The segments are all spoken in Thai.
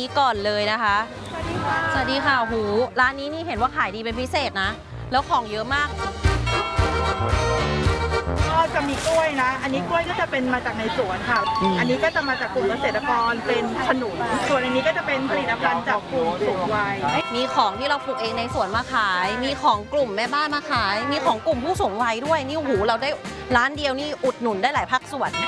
นี้ก่อนเลยนะคะสวัสดีค่ะหูร้านนี้นี่เห็นว่าขายดีเป็นพิเศษนะแล้วของเยอะมากก็จะมีกล้วยนะ อันนี้กล้วยก็จะเป็นมาจากในสวนค่ะ อันนี้ก็จะมาจากกลุ่มเกษตรกรเป็นขนุนส่วนอันนี้ก็จะเป็นผลิตภัณฑ์จากกลุ่มสูงวัยมีของที่เราปลูกเองในสวนมาขายมีของกลุ่มแม่บ้านมาขายมีของกลุ่มผู้สูงวัยด้วยนี่หูเราได้ร้านเดียวนี่อุดหนุนได้หลายภาคส่วน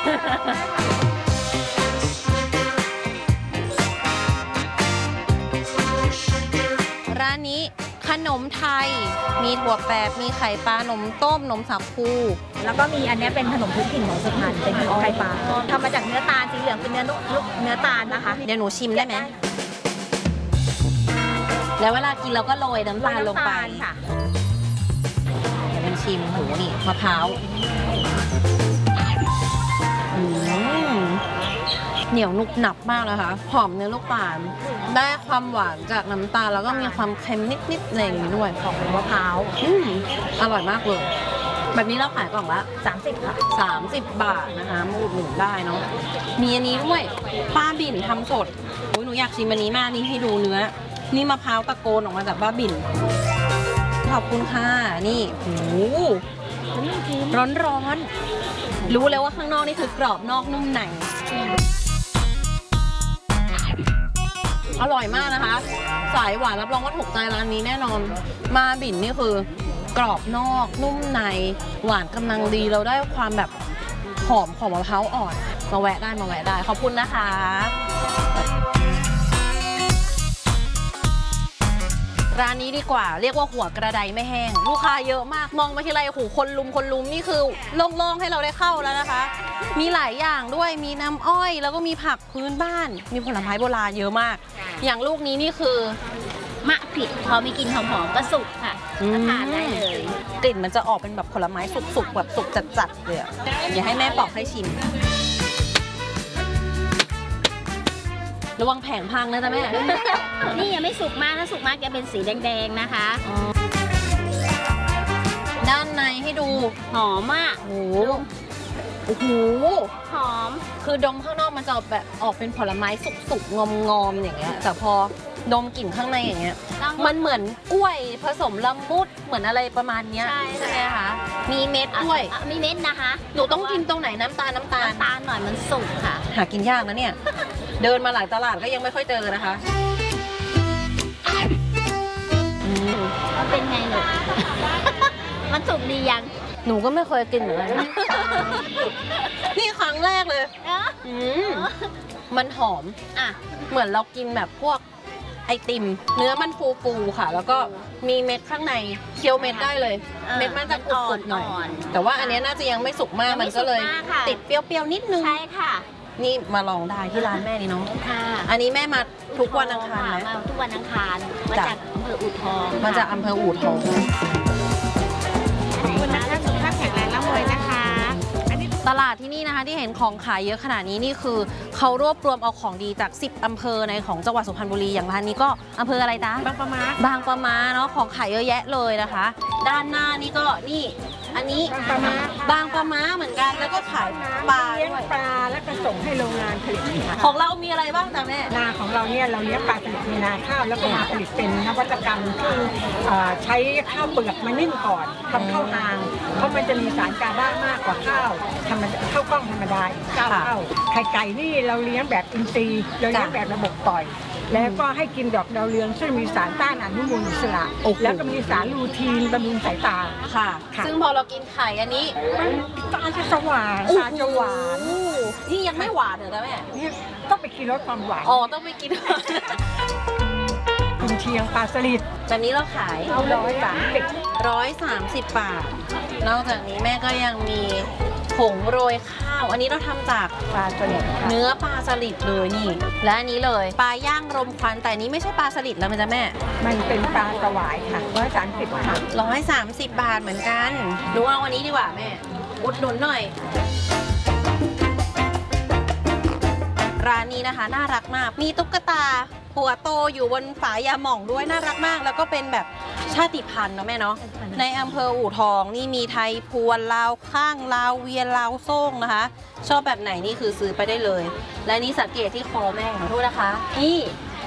ร้านนี้ขนมไทยมีถั่วแปบมีไข่ปลาหนมต้มนมสาคูแล้วก็มีอันนี้เป็นขนมพื้นถิ่นของสุพรรณเป็นขนมไข่ปลาทำมาจากเนื้อตาลสีเหลืองเป็นเนื้อตาลนะคะเดี๋ยวหนูชิมได้ไหมแล้วเวลากินเราก็โรยน้ำตาลลงไปค่ะเดี๋ยวเป็นชิมหูนี่มะพร้าวเหนียวนุบหนับมากนะคะหอมเนื้อลูกตาลได้ความหวานจากน้ำตาลแล้วก็มีความเค็มนิดๆอะไรอย่างนี้ด้วยของมะพร้าวอร่อยมากเลยแบบนี้เราขายกล่องละ 30ค่ะ 30 บาทนะคะมาอุดหนุนได้เนาะมีอันนี้ด้วยป้าบิ่นทำสดโอ้ยหนูอยากชิมอันนี้มากนี่ให้ดูเนื้อนี่มะพร้าวตะโกนออกมาจากป้าบิ่นขอบคุณค่ะนี่โอ้ร้อนรู้เลยว่าข้างนอกนี่คือกรอบนอกนุ่มในอร่อยมากนะคะสายหวานรับรองว่าถูกใจร้านนี้แน่นอนมาบิ่นนี่คือกรอบนอกนุ่มในหวานกำลังดีเราได้ความแบบหอมของมะพร้าวอ่อนมาแวะได้ขอบคุณนะคะร้านนี้ดีกว่าเรียกว่าหัวกระไดไม่แห้งลูกค้าเยอะมากมองมาทีไรโอ้โหคนลุมนี่คือโล่งๆให้เราได้เข้าแล้วนะคะมีหลายอย่างด้วยมีน้ำอ้อยแล้วก็มีผักพื้นบ้านมีผลไม้โบราณเยอะมากอย่างลูกนี้นี่คือมะผิดพอมีกลิ่นหอมๆก็สุกค่ะทานได้เลยกลิ่นมันจะออกเป็นแบบผลไม้สุกๆแบบสุกจัดๆเลยอย่าให้แม่ปอกให้ชิมระวังแผงพังนะจ๊ะแม่นี่ยังไม่สุกมากถ้าสุกมากจะเป็นสีแดงๆนะคะด้านในให้ดูหอมมากโอ้โหหอมคือดมข้างนอกมันจะแบบออกเป็นผลไม้สุกๆงอมๆอย่างเงี้ยแต่พอดมกลิ่นข้างในอย่างเงี้ยมันเหมือนกล้วยผสมละมุดเหมือนอะไรประมาณเนี้ยใช่ไหมคะมีเม็ดด้วยมีเม็ดนะคะหนูต้องกินตรงไหนน้ำตาลหน่อยมันสุกค่ะหากินยากนะเนี่ยเดินมาหลายตลาดก็ยังไม่ค่อยเจอนะคะมันเป็นไงลูกมันสุกดียังหนูก็ไม่เคยกินเหมือนกันนี่ครั้งแรกเลยมันหอมเหมือนเรากินแบบพวกไอติมเนื้อมันฟูค่ะแล้วก็มีเม็ดข้างในเคี้ยวเม็ดได้เลยเม็ดมันจะกรุบๆหน่อยแต่ว่าอันนี้น่าจะยังไม่สุกมากมันก็เลยติดเปรี้ยวๆนิดนึงใช่ค่ะนี่มาลองได้ที่ร้านแม่นี่เนาะอันนี้แม่มาทุกวันอังคารไหมมาทุกวันอังคารมาจากอำเภออู่ทองมาจากอำเภออู่ทองขอบคุณนะคะสุขภาพแข็งแรงร่ำรวยนะคะตลาดที่นี่นะคะที่เห็นของขายเยอะขนาดนี้นี่คือเขารวบรวมเอาของดีจาก10อำเภอในของจังหวัดสุพรรณบุรีอย่างร้านนี้ก็อำเภออะไรจ๊ะบางปะมาเนาะของขายเยอะแยะเลยนะคะด้านหน้านี่ก็นี่อันนี้บางปะมาเหมือนกันแล้วก็ขายปลาด้วยปลาแล้วก็ส่งให้โรงงานผลิตของเรามีอะไรบ้างจ๊ะแม่นาของเราเนี่ยเราเลี้ยงปลาผลิตมีนาข้าวแล้วก็มาผลิตเป็นนวัตกรรมที่ใช้ข้าวเปลือกมานิ่มก่อนทำข้าวหางเพราะมันจะมีสารกาบ้ามากกว่าข้าวธรรมดาข้าวกล้องธรรมดาข้าวไข่ไก่นี่เราเลี้ยงแบบอินทรีย์เราเลี้ยงแบบระบบปล่อยแล้วก็ให้กินดอกดาวเรืองซึ่งมีสารต้านอนุมูลอิสระแล้วก็มีสารลูทีนบำรุงสายตาค่ะซึ่งพอเรากินไข่อันนี้ตาจะสว่างตาจะหวานนี่ยังไม่หวานเหรอจ๊ะแม่นี่ต้องไปกินรสความหวานต้องไปกินกุนเชียงปลาสลิดแบบนี้เราขาย130 บาทนอกจากนี้แม่ก็ยังมีผงโรยข้าวอันนี้เราทำจากปลาสลิดเนื้อปลาสลิดเลยนี่และอันนี้เลยปลาย่างรมควันแต่นี้ไม่ใช่ปลาสลิดแล้วมันจะแม่มันเป็นปลาสวายค่ะ130 ค่ะ 130 บาทเหมือนกันดูเอาวันนี้ดีกว่าแม่อุดหนุนหน่อยร้านนี้นะคะน่ารักมากมีตุ๊กตาหัวโตอยู่บนฝายาหม่องด้วยน่ารักมากแล้วก็เป็นแบบชาติพันธุ์เนาะแม่เนาะในอำเภออู่ทองนี่มีไทยพวนลาวข้างลาวเวียนลาวโซ่งนะคะชอบแบบไหนนี่คือซื้อไปได้เลยและนี่สังเกตที่คอแม่ขอโทษนะคะนี่